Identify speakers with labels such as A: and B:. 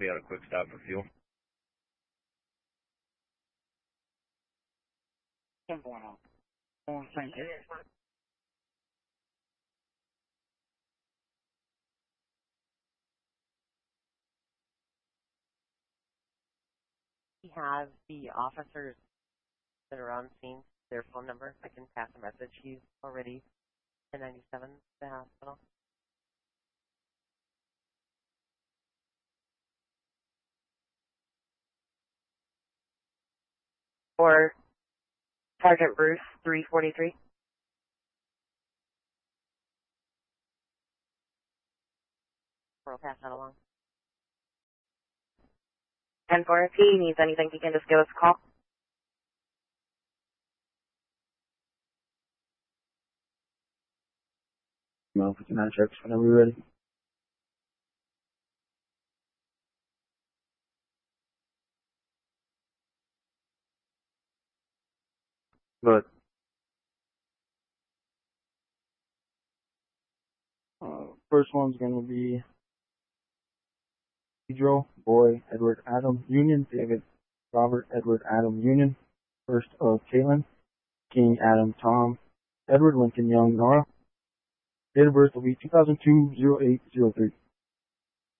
A: be at a quick stop for fuel.
B: We have the officers that are on scene, their phone number. I can pass a message. He's already 1097 to the hospital. Or Sergeant Bruce, 343. We'll pass that along. 10-4, if he needs anything, he can just give us a call.
C: Well, 59 checks whenever you're ready. Good. First one's going to be Pedro, Boy, Edward, Adam, Union, David, Robert, Edward, Adam, Union. First of Caitlin, King, Adam, Tom, Edward, Lincoln, Young, Nora. Date of birth will be 2002-08-03.